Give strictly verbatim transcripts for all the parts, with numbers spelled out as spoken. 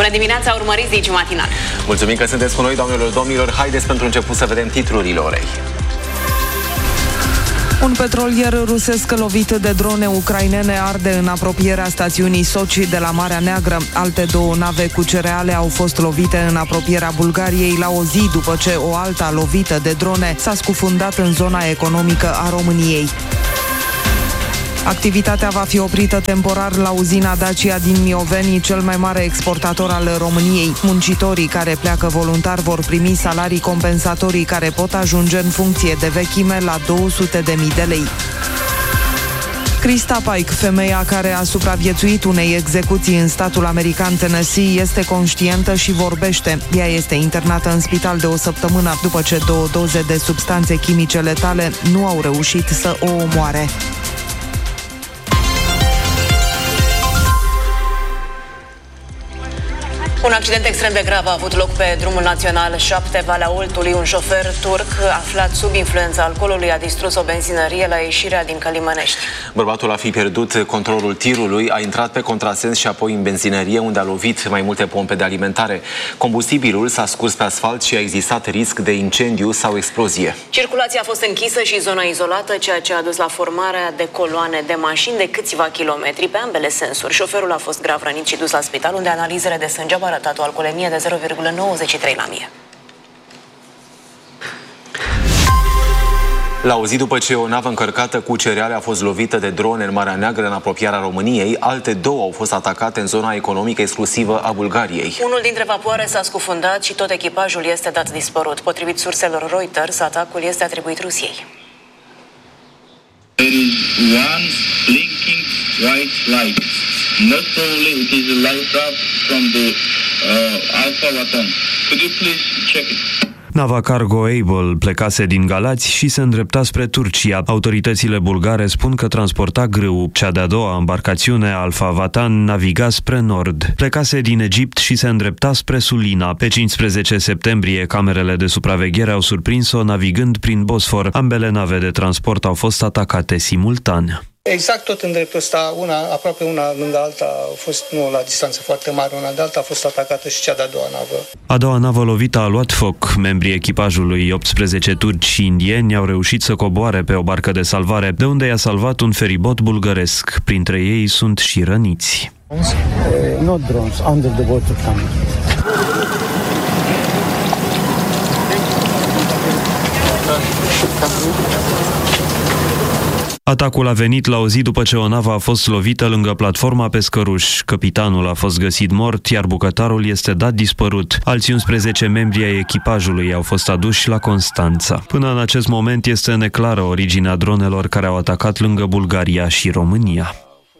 Bună dimineața, urmăriți Digi Matinal. Mulțumim că sunteți cu noi, doamnelor, domnilor. Haideți pentru început să vedem titlurile orei. Un petrolier rusesc lovit de drone ucrainene arde în apropierea stațiunii Sochi de la Marea Neagră. Alte două nave cu cereale au fost lovite în apropierea Bulgariei la o zi după ce o alta lovită de drone s-a scufundat în zona economică a României. Activitatea va fi oprită temporar la uzina Dacia din Mioveni, cel mai mare exportator al României. Muncitorii care pleacă voluntar vor primi salarii compensatorii care pot ajunge în funcție de vechime la două sute de mii de lei. Krista Pike, femeia care a supraviețuit unei execuții în statul american Tennessee, este conștientă și vorbește. Ea este internată în spital de o săptămână după ce două doze de substanțe chimice letale nu au reușit să o omoare. Un accident extrem de grav a avut loc pe drumul național șapte, Valea Oltului. Un șofer turc aflat sub influența alcoolului a distrus o benzinărie la ieșirea din Călimănești. Bărbatul a fi pierdut controlul tirului, a intrat pe contrasens și apoi în benzinărie, unde a lovit mai multe pompe de alimentare. Combustibilul s-a scurs pe asfalt și a existat risc de incendiu sau explozie. Circulația a fost închisă și zona izolată, ceea ce a dus la formarea de coloane de mașini de câțiva kilometri pe ambele sensuri. Șoferul a fost grav rănit și dus la spital, unde analizele de sânge au arătat o alcoolemie de zero virgulă nouăzeci și trei la mie. La o zi după ce o navă încărcată cu cereale a fost lovită de drone în Marea Neagră, în apropierea României, alte două au fost atacate în zona economică exclusivă a Bulgariei. Unul dintre vapoare s-a scufundat și tot echipajul este dat dispărut. Potrivit surselor Reuters, atacul este atribuit Rusiei. There is one blinking white light. Most probably it is a light drop from the uh, Alfa Vatan. Could you please check it? Nava Cargo Able plecase din Galați și se îndrepta spre Turcia. Autoritățile bulgare spun că transporta grâu. Cea de-a doua embarcațiune, Alfa Vatan, naviga spre nord. Plecase din Egipt și se îndrepta spre Sulina. Pe cincisprezece septembrie, camerele de supraveghere au surprins-o navigând prin Bosfor. Ambele nave de transport au fost atacate simultan. Exact tot în dreptul ăsta, una, aproape una lângă alta, a fost, nu la distanță foarte mare, una de alta a fost atacată și cea de-a doua navă. A doua navă lovită a luat foc. Membrii echipajului, optsprezece turci și indieni, au reușit să coboare pe o barcă de salvare, de unde i-a salvat un feribot bulgăresc. Printre ei sunt și răniți. Uh, no drones under the water camera. Atacul a venit la o zi după ce o navă a fost lovită lângă platforma Pescăruș. Capitanul a fost găsit mort, iar bucătarul este dat dispărut. Alți unsprezece membri ai echipajului au fost aduși la Constanța. Până în acest moment este neclară originea dronelor care au atacat lângă Bulgaria și România.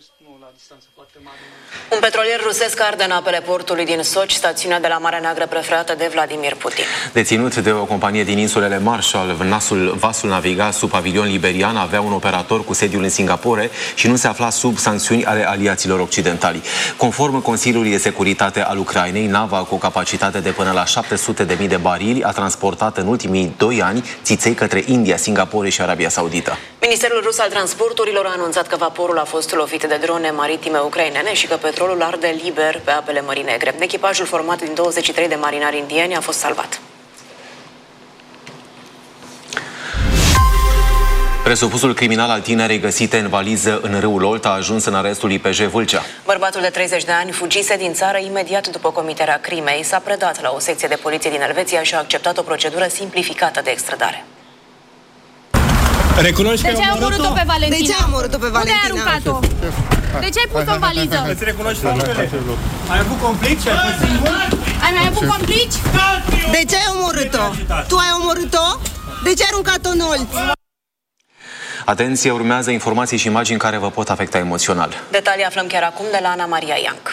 Un petrolier rusesc arde în apele portului din Sochi, stațiunea de la Marea Neagră preferată de Vladimir Putin. Deținut de o companie din insulele Marshall, vasul, vasul naviga sub pavilion liberian, avea un operator cu sediul în Singapore și nu se afla sub sancțiuni ale aliaților occidentali. Conform Consiliului de Securitate al Ucrainei, nava cu o capacitate de până la șapte sute de mii de barili a transportat în ultimii doi ani țiței către India, Singapore și Arabia Saudită. Ministerul rus al transporturilor a anunțat că vaporul a fost lovit de drone maritime ucrainene și că petrolul arde liber pe apele Mării Negre. Echipajul format din douăzeci și trei de marinari indieni a fost salvat. Presupusul criminal al tinerei găsite în valiză în râul Olt a ajuns în arestul I P J Vâlcea. Bărbatul de treizeci de ani fugise din țară imediat după comiterea crimei, s-a predat la o secție de poliție din Elveția și a acceptat o procedură simplificată de extrădare. Recunoști de ce ai omorât-o pe Valentina? De ce ai omorât-o pe Valentina? Unde ai aruncat-o? De ce ai pus-o în valiză? Îți recunoști faptele? Ai avut complici? Ai fost singur? Ai mai avut complici? De ce ai omorât-o? Tu ai omorât-o? De ce ai aruncat-o în Olt? Atenție, urmează informații și imagini care vă pot afecta emoțional. Detalii aflăm chiar acum de la Ana Maria Ianc.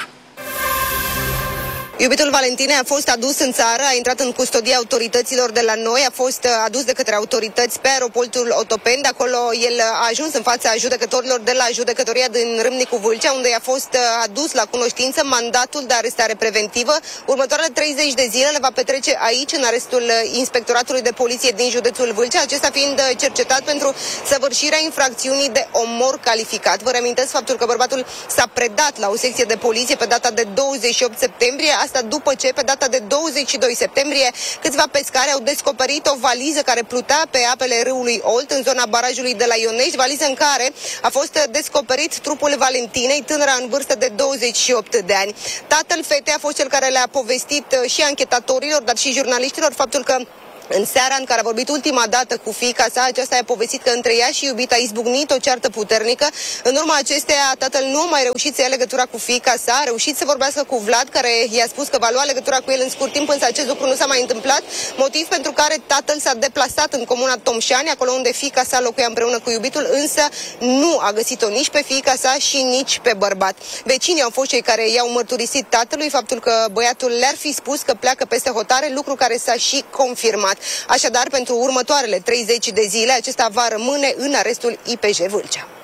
Iubitul Valentinei a fost adus în țară, a intrat în custodia autorităților de la noi, a fost adus de către autorități pe aeroportul Otopeni. De acolo el a ajuns în fața judecătorilor de la judecătoria din Râmnicu Vâlcea, unde i-a fost adus la cunoștință mandatul de arestare preventivă. Următoarele treizeci de zile le va petrece aici, în arestul Inspectoratului de Poliție din județul Vâlcea, acesta fiind cercetat pentru săvârșirea infracțiunii de omor calificat. Vă reamintesc faptul că bărbatul s-a predat la o secție de poliție pe data de douăzeci și opt septembrie, a Asta după ce, pe data de douăzeci și doi septembrie, câțiva pescari au descoperit o valiză care plutea pe apele râului Olt, în zona barajului de la Ionești, valiză în care a fost descoperit trupul Valentinei, tânăra în vârstă de douăzeci și opt de ani. Tatăl fetei a fost cel care le-a povestit și anchetatorilor, dar și jurnaliștilor, faptul că în seara în care a vorbit ultima dată cu fiica sa, aceasta i-a povestit că între ea și iubita a izbucnit o ceartă puternică. În urma acesteia, tatăl nu a mai reușit să ia legătura cu fiica sa, a reușit să vorbească cu Vlad, care i-a spus că va lua legătura cu el în scurt timp, însă acest lucru nu s-a mai întâmplat, motiv pentru care tatăl s-a deplasat în comuna Tomșani, acolo unde fiica sa locuia împreună cu iubitul, însă nu a găsit-o nici pe fiica sa și nici pe bărbat. Vecinii au fost cei care i-au mărturisit tatălui faptul că băiatul le-ar fi spus că pleacă peste hotare, lucru care s-a și confirmat. Așadar, pentru următoarele treizeci de zile, acesta va rămâne în arestul I P J Vâlcea.